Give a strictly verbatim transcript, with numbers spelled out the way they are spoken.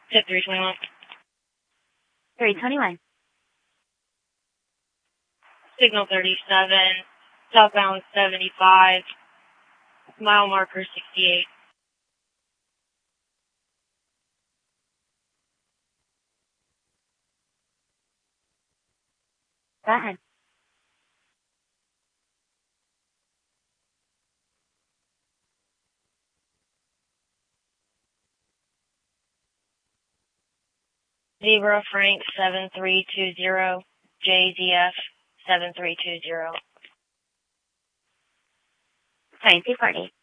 Tip three twenty-one. three twenty-one. Signal thirty-seven. Southbound seventy-five. Mile marker sixty-eight. Go ahead. Zebra Frank seven three two zero. J Z F seven three two zero. Sorry, two forty.